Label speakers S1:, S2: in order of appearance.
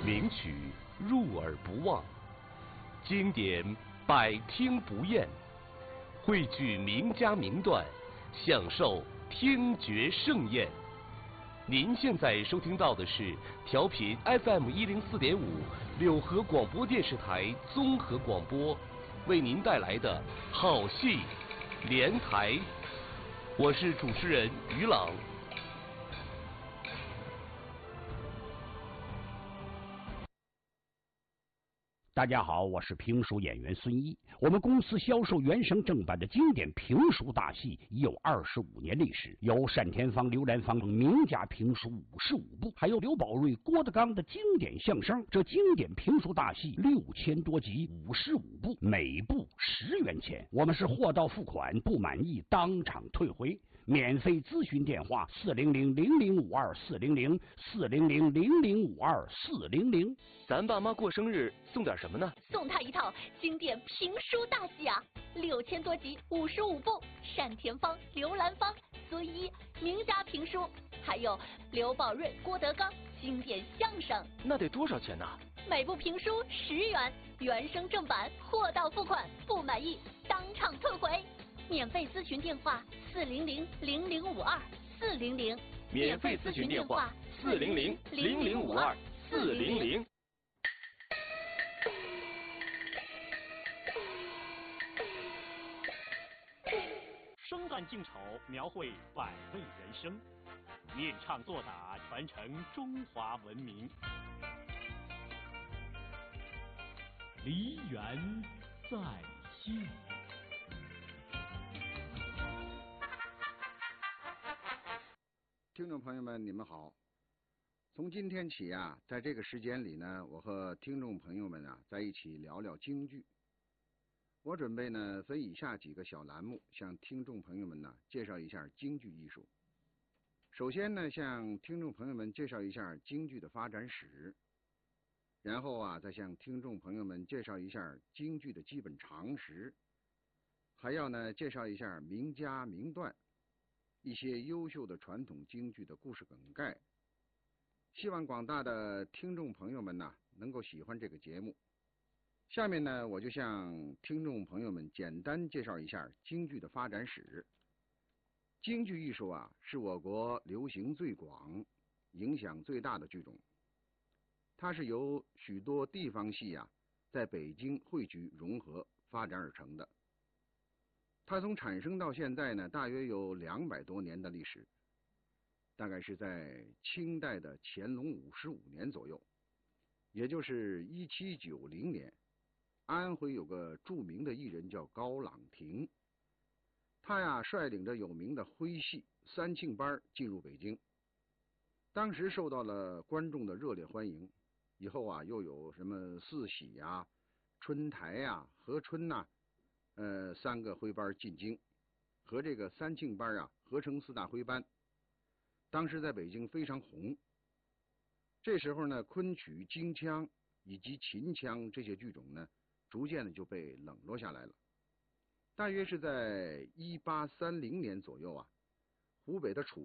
S1: 名曲入耳不忘，经典百听不厌，汇聚名家名段，享受听觉盛宴。您现在收听到的是调频 FM104.5柳河广播电视台综合广播为您带来的好戏连台，我是主持人于朗。
S2: 大家好，我是评书演员孙一。我们公司销售原声正版的经典评书大戏已有25年历史，有单田芳、刘兰芳等名家评书55部，还有刘宝瑞、郭德纲的经典相声。这经典评书大戏6000多集，55部，每部10元钱。我们是货到付款，不满意当场退回。免费咨询电话400-0052-400，400-0052-400。
S1: 咱爸妈过生日送点什么呢？
S3: 送他一套经典评书大戏啊，6000多集，55部，单田芳、刘兰芳、孙一名家评书，还有刘宝瑞、郭德纲经典相声。
S1: 那得多少钱呢？
S3: 每部评书10元，原声正版，货到付款，不满意当场退回。免费咨询电话400-0052-400，
S1: 免费咨询电话400-0052-400。
S4: 生旦净丑，描绘百味人生；念唱作打，传承中华文明。梨园在线。
S5: 听众朋友们，你们好。从今天起啊，在这个时间里呢，我和听众朋友们啊在一起聊聊京剧。我准备呢分以下几个小栏目，向听众朋友们呢介绍一下京剧艺术。首先呢，向听众朋友们介绍一下京剧的发展史，然后啊，再向听众朋友们介绍一下京剧的基本常识，还要呢介绍一下名家名段，一些优秀的传统京剧的故事梗概。希望广大的听众朋友们呢能够喜欢这个节目。下面呢，我就向听众朋友们简单介绍一下京剧的发展史。京剧艺术啊，是我国流行最广、影响最大的剧种。它是由许多地方戏啊，在北京汇聚融合发展而成的。它从产生到现在呢，大约有200多年的历史，大概是在清代的乾隆55年左右，也就是1790年。安徽有个著名的艺人叫高朗廷，他呀率领着有名的徽戏三庆班进入北京，当时受到了观众的热烈欢迎。以后啊，又有什么四喜呀、春台呀、和春呐，3个徽班进京，和这个三庆班啊合成4大徽班，当时在北京非常红。这时候呢，昆曲、京腔以及秦腔这些剧种呢，逐渐的就被冷落下来了。大约是在1830年左右啊，湖北的楚